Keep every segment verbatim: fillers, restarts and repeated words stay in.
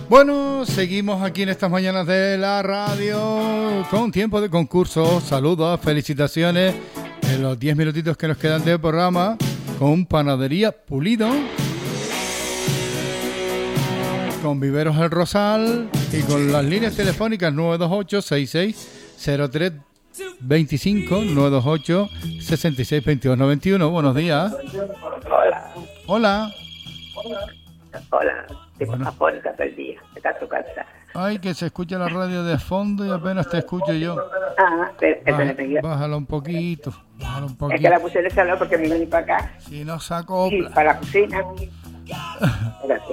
Bueno, seguimos aquí en estas mañanas de la radio con tiempo de concurso. Saludos, felicitaciones en los diez minutitos que nos quedan de programa con Panadería Pulido, con Viveros El Rosal y con las líneas telefónicas nueve dos ocho, seis seis cero tres veinticinco, nueve dos ocho, sesenta y seis, veintidós noventa y uno. Buenos días. Hola. Hola. Hola. Te Bueno. bueno. Todo el día. Está a tu casa. Ay, que se escucha la radio de fondo y apenas te escucho yo. Ah, pero eso Baja- le pegué. bájalo un poquito. Bájalo un Es poquito. que la puse en el salón porque me vení para acá. Si no Sí, saco. para la cocina. Espérate.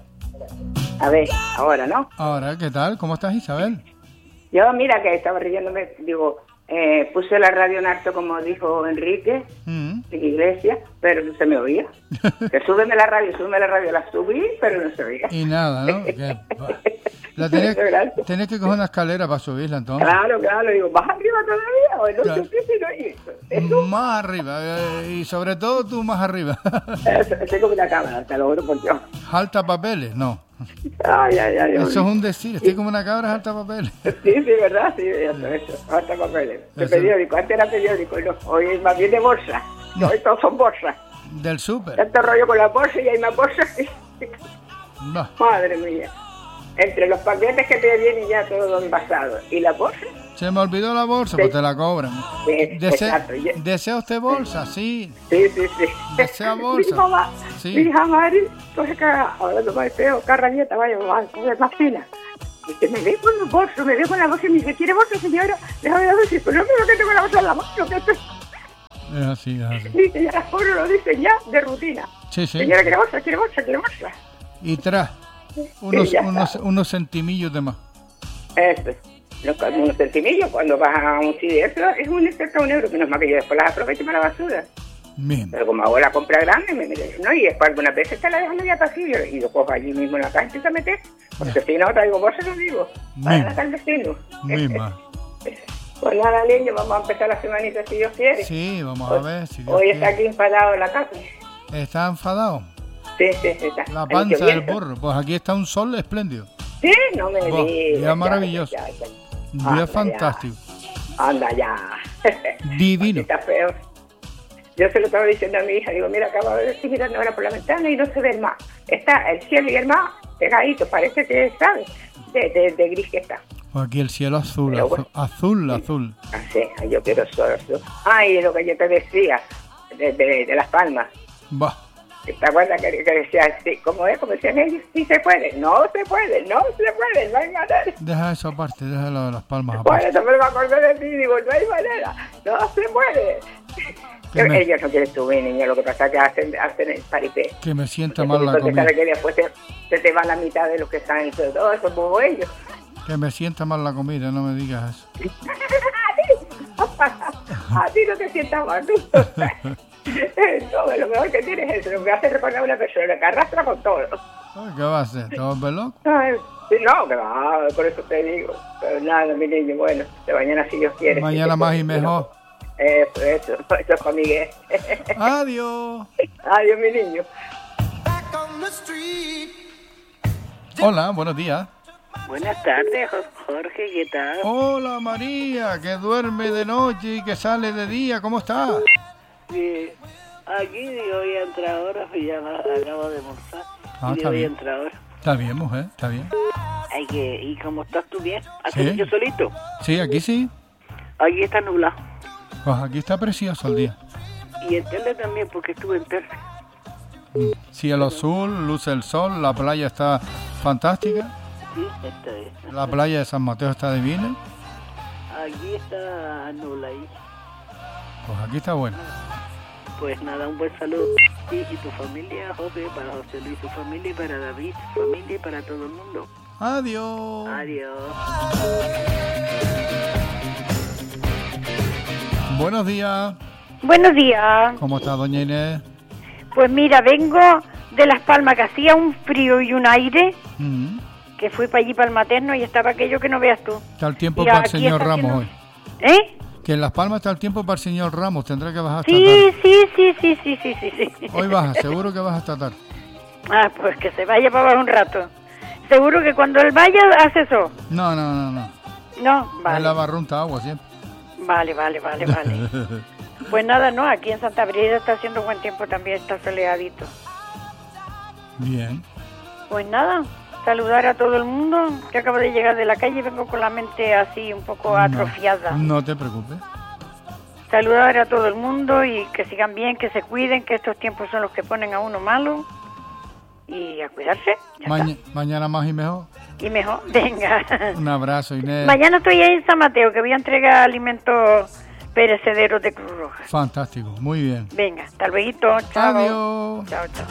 A ver, ahora, ¿no? Ahora, ¿qué tal? ¿Cómo estás, Isabel? Yo, mira, que estaba riéndome, digo, eh, puse la radio en alto, como dijo Enrique, Mm. en iglesia, pero no se me oía. Que súbeme la radio, súbeme la radio, la subí, pero no se oía. Y nada, ¿no? Que- la tenés, tenés que coger una escalera para subirla, entonces. Claro, claro, digo, ¿vas arriba todavía? O en Claro. otro piso y no hay eso. Eso, Más arriba, eh, y sobre todo tú más arriba. eso, tengo una cámara, te lo juro por Dios. ¿Jalta papeles? No. Ay, ay, ay. Eso es un decir, estoy como una cabra jalta papeles. Sí, sí, ¿verdad? Sí, eso, eso. Hasta papeles. De Eso. periódico, antes era periódico, no. Hoy es más bien de bolsa. No, hoy todos son bolsas. Del súper. Tanto rollo con la bolsa y hay más bolsas. No. Madre mía. Entre los paquetes que te vienen ya todo envasado y la bolsa. Se me olvidó la bolsa, pues te la cobran. Sí, Dese- exacto. Y- ¿Desea usted bolsa? Sí. Sí, sí, sí. ¿Desea bolsa? Mi mamá, Sí. mi hija Mari, pues que ahora no me feo, carrañeta, vaya, mamá, coge más fina. Y que me ve con los bolsos, me ve con la bolsa y me dice, ¿quiere bolsa, señora? Déjame ver si, pues no me veo que tengo la bolsa en la mano, que esto Es así, es así. dice, ya las cobro, lo dicen ya, de rutina. Sí, sí. Señora, ¿quiere bolsa, quiere bolsa, quiere bolsa? Y tras unos, Sí, ya unos, está. unos centimillos de más. Eso. Los, unos centimillos, cuando vas a un sitio, eso es un cerca de un euro, menos mal que yo después las aprovecho para la basura. Bien. Pero como hago la compra grande, me meto, ¿no? Y después algunas veces te la dejan media pasillo y lo cojo allí mismo en la caja y empiezo a meter. Porque si no traigo bolsas, no digo. Para Misma. la al vecino. Misma. Pues nada, niño, vamos a empezar la semanita si Dios quiere. Sí, vamos a ver si Dios Hoy quiere. está aquí enfadado en la casa. ¿Está enfadado? Sí, sí, sí, está. La Ahí panza del lloviendo. burro. Pues aquí está un sol espléndido. Sí, no me Buah, digas. día ya, maravilloso. ya, ya. Un Anda día ya. fantástico. Anda ya. Divino. Está feo. Yo se lo estaba diciendo a mi hija, digo, mira, acabo de estoy mirando ahora por la ventana y no se ve el mar. Está el cielo y el mar pegaditos, parece que, ¿sabes? De, de, de gris que está. Pues aquí el cielo azul, Pero azul, bueno. azul, azul. Así, ay, yo quiero solo eso. Ay, lo que yo te decía, de, de, de Las Palmas. Bah. ¿Te acuerdas que, que decía, sí, ¿cómo es? Como decían ellos, sí se puede. No se puede, no se puede, no hay manera. Deja eso aparte, déjalo de las palmas Por aparte. eso me lo acordé de ti, digo, no hay manera, no se puede. Que me- Ellos no quieren subir, niño, lo que pasa es que hacen, hacen el paripé. Que me sienta Porque mal la tú comida. sabes que después te, se te va la mitad de lo que están y todo eso, como ellos. Que me sienta mal la comida, no me digas eso. A ti no te sientas mal, tú. No, lo mejor que tienes es eso, lo que hace recordar a una persona que arrastra con todo. Ay, ¿qué va a hacer? ¿Te vas a volver loco? Ay, sí, no, que va, por eso te digo. Pero nada, mi niño, bueno, de mañana si Dios quiere. Mañana sí, más y sí, mejor. Eso, eso, eso es para Miguel. Adiós. Adiós, mi niño. Hola, buenos días. Buenas tardes, Jo- Jorge, ¿qué tal? Hola María, que duerme de noche y que sale de día. ¿Cómo estás? Bien. Aquí digo, voy a entrar ahora, pues ya la- acabo de almorzar. Ah, y está voy a bien. entrar ahora. Está bien, mujer, está bien. Ay, que, ¿y cómo estás tú bien? ¿Hace Sí. mucho solito? Sí, aquí sí. Aquí está nublado. Pues aquí está precioso el día. Y en tele también, porque estuve en tele. Cielo azul, luce el sol, la playa está fantástica. Sí, está bien. La playa de San Mateo está divina. Aquí está nublado. Pues aquí está bueno. Pues nada, un buen saludo a ti y tu familia, José, para José Luis y su familia, y para David, su familia, y para todo el mundo. Adiós. Adiós. Buenos días. Buenos días. ¿Cómo está doña Inés? Pues mira, vengo de Las Palmas, que hacía un frío y un aire, Mm. que fui para allí, para el materno, y estaba aquello que no veas tú. Está el tiempo Y para el aquí señor está Ramos haciendo- hoy. ¿Eh? Que en Las Palmas está el tiempo para el señor Ramos. Tendrá que bajar esta Sí, tarde. sí, sí, sí, sí, sí, sí, sí. Hoy baja, seguro que baja esta tarde. Ah, pues que se vaya para abajo un rato. Seguro que cuando él vaya hace eso. No, no, no, no. No, Él vale. lava runta agua siempre. Vale, vale, vale, vale. Pues nada, no, aquí en Santa Brígida está haciendo buen tiempo también, está soleadito. Bien. Pues nada, saludar a todo el mundo, que acabo de llegar de la calle y vengo con la mente así un poco atrofiada. No, no te preocupes. Saludar a todo el mundo y que sigan bien, que se cuiden, que estos tiempos son los que ponen a uno malo. Y a cuidarse. ya Maña- mañana más y mejor. está. Y mejor, venga. Un abrazo, Inés. Mañana estoy ahí en San Mateo, que voy a entregar alimentos perecederos de Cruz Roja. Fantástico, muy bien. Venga, hasta luego. Chao. Adiós. Chao, chao.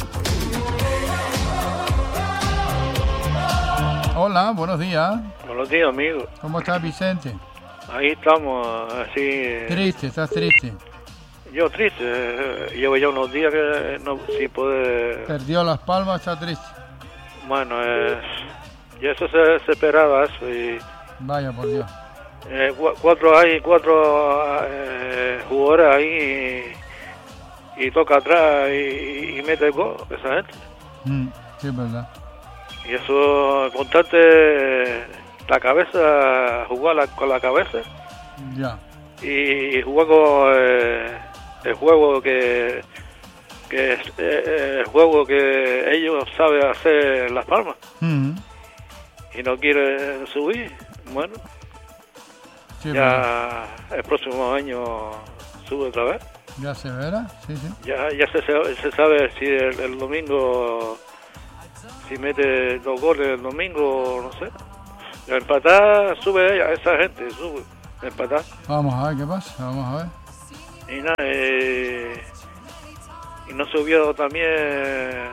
Hola, buenos días. Buenos días, amigo. ¿Cómo estás, Vicente? Ahí estamos, así... eh, Triste, estás triste. Yo triste, eh, llevo ya unos días que no sin poder... Perdió las palmas, está triste. Bueno, eh, y eso se, se esperaba, eso, y... Vaya, por Dios. eh, cu- cuatro hay cuatro eh, jugadores ahí y, y toca atrás y, y mete el gol, esa gente. Mm, sí, es verdad. Y eso, contarte la cabeza, jugar la- con la cabeza Ya. y jugar con eh, el juego que, que es eh, el juego que ellos saben hacer Las Palmas Mm, y no quieren subir. Bueno, sí, es verdad. ya el próximo año sube otra vez. Ya se verá, sí, sí. Ya ya se, se, se sabe si el, el domingo, si mete dos goles el domingo, no sé. La empatar sube ella, esa gente sube, empatar. Vamos a ver qué pasa, vamos a ver. Y nada, eh, y no subió también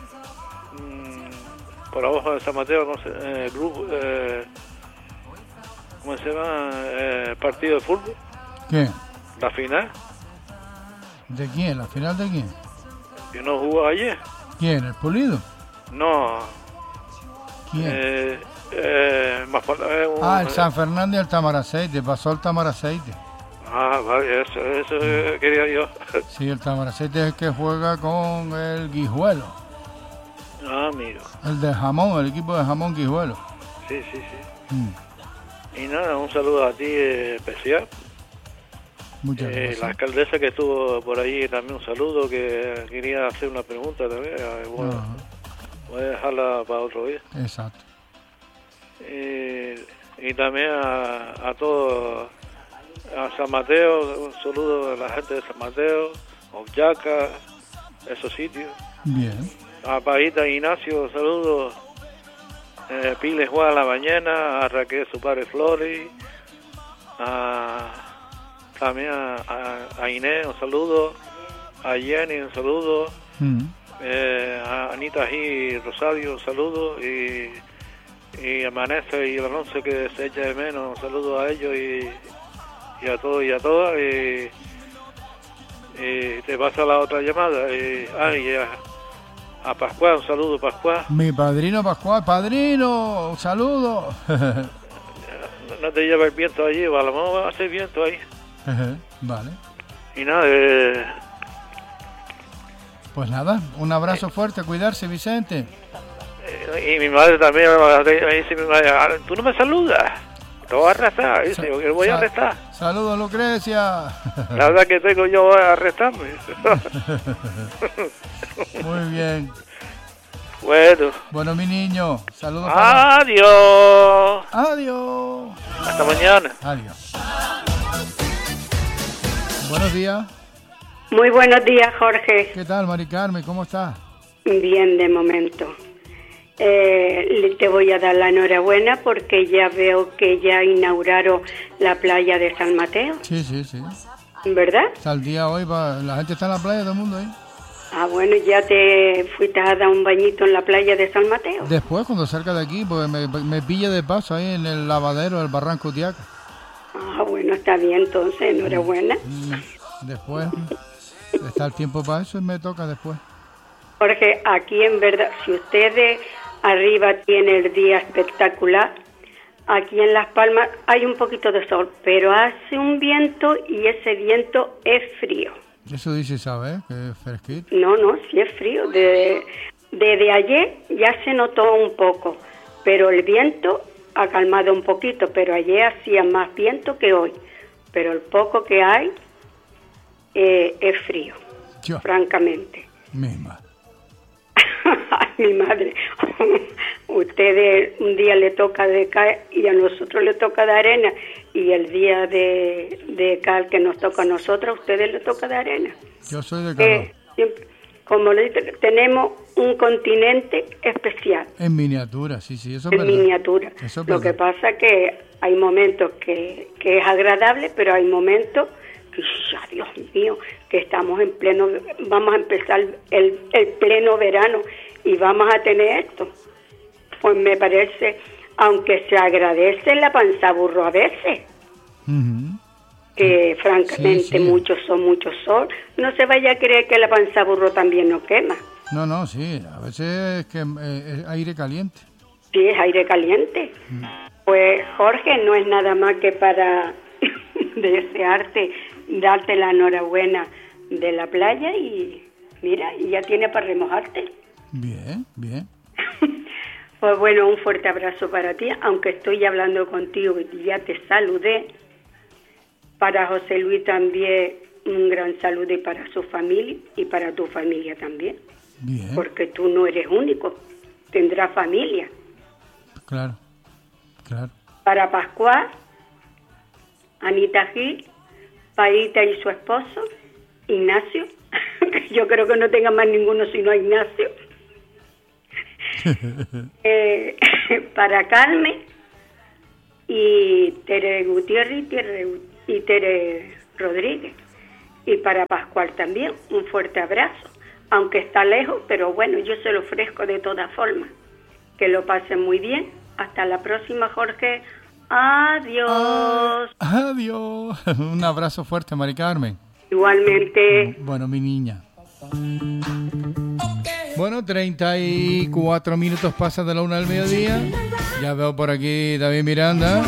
mmm, por abajo de San Mateo, no sé, eh, grupo, eh, ¿cómo se llama? Eh, partido de fútbol, ¿Qué? la final, ¿De quién? ¿La final de quién? que no jugó ayer. ¿Quién? ¿El Pulido? No, ¿Quién? eh, eh, más por- eh, un- ah, el San Fernando y el Tamaraceite. Pasó el Tamaraceite. Ah, vale, eso, eso eh, quería yo. Sí, el Tamaraceite es el que juega con el Guijuelo. Ah, amigo, El de jamón, el equipo de jamón Guijuelo. sí, sí, sí. Mm, Y nada, un saludo a ti eh, especial. muchas Eh, gracias. la alcaldesa que estuvo por ahí también un saludo, que quería hacer una pregunta también. eh, Bueno, Ajá, voy a dejarla para otro día. exacto. Eh, y también a, a todos, a San Mateo, un saludo a la gente de San Mateo, Oaxaca, esos sitios. Bien. A Paita Ignacio, saludos. Eh, Piles Juan a la mañana, a Raquel, su padre Flori, a, también a, a, a Inés, un saludo, a Jenny, un saludo, Mm, eh, a Anita G. Rosario, un saludo, y, y a Vanessa y a Alonso, que se echa de menos, un saludo a ellos y, y a todos y a todas. Y, y te pasa la otra llamada. Y, ah, y a, a Pascual, un saludo, Pascual. Mi padrino Pascual, padrino, un saludo. No te lleva el viento allí, o a lo mejor va a hacer viento ahí. Vale. Y nada, eh, Pues nada, un abrazo fuerte, cuidarse, Vicente. eh, y mi madre también me dice, mi madre, "Ah, tú no me saludas, te voy a arrestar", dice, yo que voy a Sa- arrestar. Saludos, Lucrecia. La verdad que tengo yo a arrestarme. Muy bien. Bueno, Bueno, mi niño, saludos. para- adiós. Adiós. Hasta mañana. Adiós. Buenos días. Muy buenos días, Jorge. ¿Qué tal, Mari Carmen? ¿Cómo estás? Bien, de momento. Eh, le- te voy a dar la enhorabuena porque ya veo que ya inauguraron la playa de San Mateo, Sí, sí, sí. ¿verdad? Está el día hoy, pa- la gente está en la playa, todo el mundo ahí. Ah, bueno, ya te fuiste a dar un bañito en la playa de San Mateo. Después, cuando cerca de aquí, porque me, me pilla de paso ahí en el lavadero del Barranco Tiaca. Ah, bueno, está bien, entonces, enhorabuena. Mm, Después, está el tiempo para eso y me toca después. Jorge, aquí en verdad, si ustedes arriba tienen el día espectacular, aquí en Las Palmas hay un poquito de sol, pero hace un viento y ese viento es frío. Eso dice, ¿sabes? Que es fresquito. No, no, sí es frío. De, desde ayer ya se notó un poco, pero el viento ha calmado un poquito, pero ayer hacía más viento que hoy, pero el poco que hay eh, es frío, Yo. francamente. Misma. Mi madre, ustedes un día le toca de cal y a nosotros le toca de arena, y el día de, de cal que nos toca a nosotros, a ustedes le toca de arena. Yo soy de calor. Eh, siempre, como le digo, tenemos un continente especial. En miniatura, sí, sí, eso es En verdad. miniatura. Eso es Lo que verdad. pasa que hay momentos que, que es agradable, pero hay momentos que, ya, Dios mío, que estamos en pleno, vamos a empezar el, el pleno verano y vamos a tener esto. Pues me parece, aunque se agradece la panza burro a veces, Ujú. que francamente Sí, sí. muchos son muchos sol, no se vaya a creer que la panza burro también nos quema. No, no, sí, a veces es que eh, es aire caliente. Sí, es aire caliente. Pues Jorge, no es nada más que para desearte, darte la enhorabuena de la playa y mira, y ya tiene para remojarte. Bien, bien. Pues bueno, un fuerte abrazo para ti, aunque estoy hablando contigo y ya te saludé. Para José Luis también un gran saludo y para su familia y para tu familia también. Bien, Porque tú no eres único, tendrás familia. claro, claro. Para Pascual, Anita Gil, Paita y su esposo, Ignacio. Yo creo que no tenga más ninguno sino Ignacio. eh, para Carmen y Tere Gutiérrez y Tere, y Tere Rodríguez. Y para Pascual también, un fuerte abrazo. Aunque está lejos, pero bueno, yo se lo ofrezco de todas formas. Que lo pasen muy bien. Hasta la próxima, Jorge. Adiós. Adiós. Un abrazo fuerte, Mari Carmen. Igualmente. Bueno, mi niña. Bueno, treinta y cuatro minutos pasan de la una del mediodía. Ya veo por aquí David Miranda.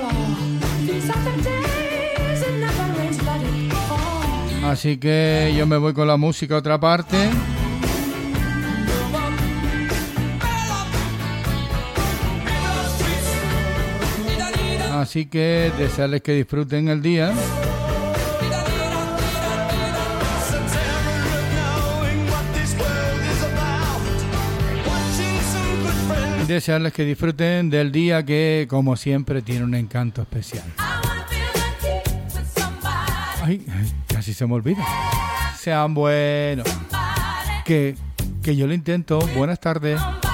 Así que yo me voy con la música a otra parte. Así que desearles que disfruten el día. Desearles que disfruten del día que, como siempre, tiene un encanto especial. Ay, ay, casi se me olvida. Sean buenos. Que, que yo lo intento. Buenas tardes.